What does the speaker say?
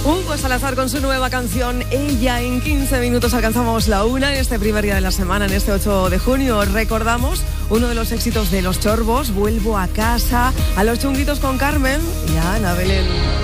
Hugo Salazar con su nueva canción Ella. En 15 minutos alcanzamos la 1 en este primer día de la semana, en este 8 de junio. Recordamos uno de los éxitos de Los Chorbos, Vuelvo a casa, a Los Chunguitos con Carmen y a Ana Belén.